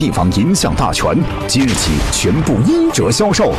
地方音像大全，即日起全部1折销售，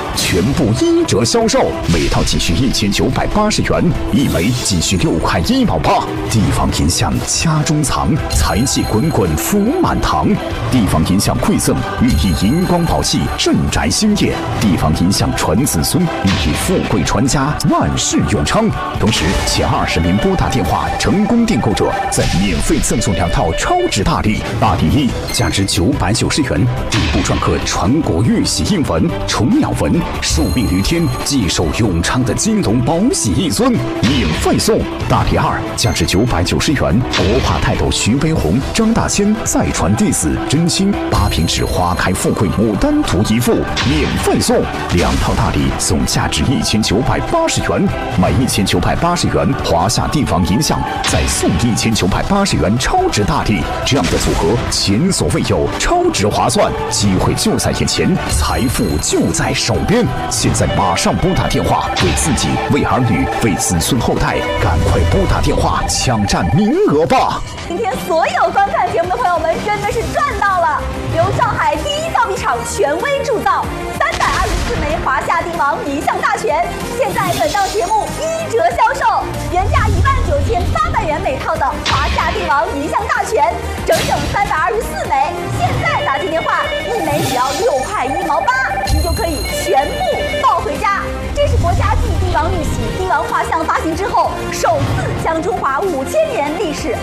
每套仅需1980元，一枚仅需6块1毛8。地方音像家中藏，财气滚滚福满堂。地方音像馈赠，寓意银光宝气，镇宅兴业。地方音像传子孙，寓意富贵传家，万事永昌。同时，前20名拨打电话成功订购者，再免费赠送2套超值大礼。大礼一，价值990元，底部篆刻传国玉玺印文、虫鸟纹，寿命于天，既寿永昌的金龙宝玺一尊，免费送。大礼二，价值990元，国画泰斗徐悲鸿、张大千再传弟子真心8平纸花开富贵牡丹图一幅，免费送。2套大礼总价值1980元，买1980元华夏地方音像，再送1980元超值大礼，这样的组合前所未有，超值划算，机会就在眼前，财富就在手边。现在马上拨打电话，为自己、为儿女、为子孙后代，赶快拨打电话抢占名额吧！ 今天所有观看节目的朋友们真的是赚到了！由上海第一造币厂权威铸造，324枚华夏帝王银像大全，现在本档节目1折销售，原价19800元每套的华夏帝王银像大全，整整324枚，现在打进电话，一枚只要6块1毛8，你就可以全部抱回家。这是国家继帝王玉玺、帝王画像发行之后，首次将中华5000年历史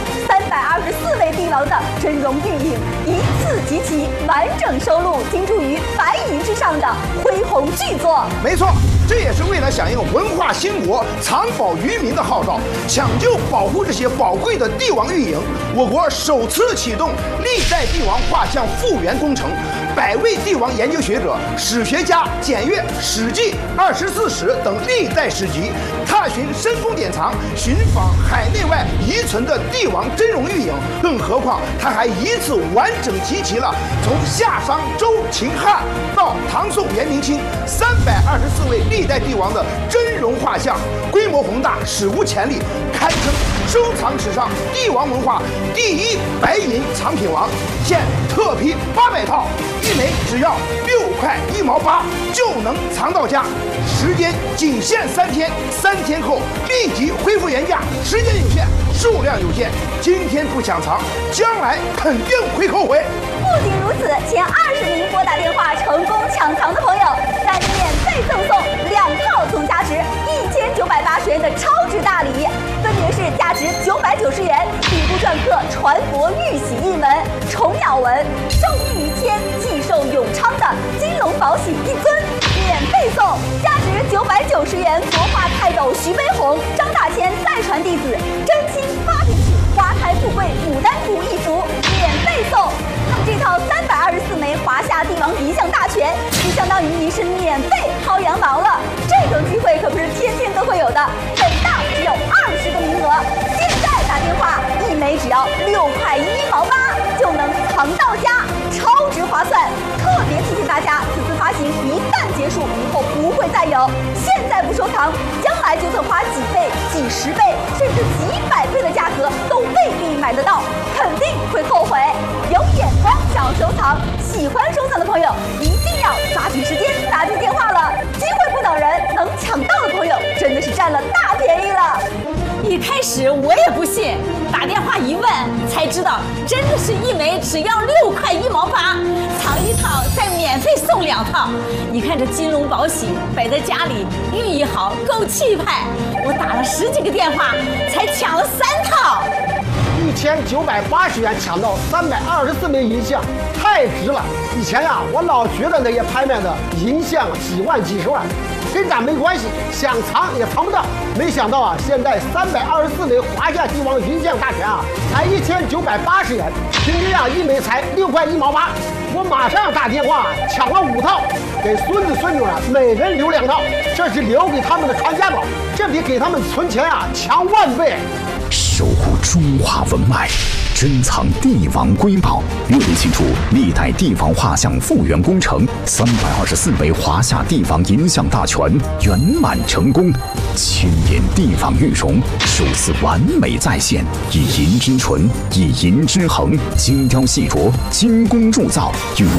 324位帝王的真容玉影一次集齐，完整收录，精注于白银之上的恢宏巨作。 没错，这也是为了响应文化兴国、藏宝于民的号召，抢救保护这些宝贵的帝王玉影，我国首次启动历代帝王画像复原工程，100位帝王研究学者、史学家检阅《史记》24史等历代史籍，踏寻深宫典藏，寻访海内外遗存的帝王真容玉影。更何况，它还一次完整集齐了从夏商周秦汉到唐宋元明清324位历代帝王的真容画像，规模宏大，史无前例，堪称收藏史上帝王文化第1白银藏品王。现特批800套，一枚只要6块1毛8就能藏到家，时间仅限3天，3天后立即恢复原价，时间有限，数量有限，今天不抢藏，将来肯定会后悔。 不仅如此，前20名拨打电话成功抢藏的朋友，再免费赠送2套总价值1980元的超值大礼，分别是价值990元，底部篆刻传国玉玺印文、虫鸟纹，寿命于天，既寿永昌的金龙宝玺一尊，免费送；价值990元国画泰斗徐悲鸿、张大千再传弟子真心8平纸花开富贵牡丹图一幅，免费送。那么这套324枚华夏帝王银像大全，就相当于您是免费薅羊毛了。这种机会可不是天天都会有的，本档只有20个名额，现在打电话，一枚只要6块1毛8就能藏到家，超值划算。特别提醒大家，此次发行一旦结束，以后不会再有。现在不收藏，将来就算花几倍、几十倍，甚至几百倍的价格，都未必买得到，肯定会后悔。有眼光想要收藏，喜欢收藏的朋友一定要抓紧时间打进电话了，机会不等人，能抢到的朋友真的是占了大便宜了。 一开始我也不信，打电话一问才知道，真的是一枚只要6块1毛8，藏1套再免费送2套。你看这金龙宝玺摆在家里，寓意好，够气派。我打了10几个电话才抢了3套。 1980元抢到324枚银像，太值了！以前呀，我老觉得那些拍卖的银像几万几十万，跟咱没关系，想藏也藏不到。没想到啊，现在324枚华夏帝王银像大全啊，才1980元，平均啊一枚才6块1毛8。我马上打电话抢了5套，给孙子孙女啊每人留2套，这是留给他们的传家宝，这比给他们存钱啊强1万倍。 守护中华文脉， 珍藏帝王瑰宝，热烈庆祝历代帝王画像复原工程324枚华夏帝王银像大全圆满成功，千年帝王玉容首次完美再现，以银之纯，以银之衡，精雕细琢，精工铸造，